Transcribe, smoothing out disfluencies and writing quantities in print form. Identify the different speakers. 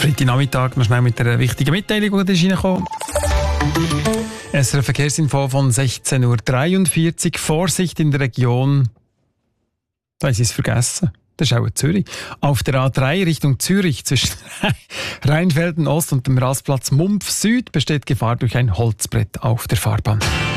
Speaker 1: Freitagnachmittag noch schnell mit einer wichtigen Mitteilung, die ist reingekommen. SRF Verkehrsinfo von 16.43 Uhr. Vorsicht in der Region. Da ist es vergessen. Das ist auch in Zürich. Auf der A3 Richtung Zürich zwischen Rheinfelden Ost und dem Rastplatz Mumpf Süd besteht Gefahr durch ein Holzbrett auf der Fahrbahn.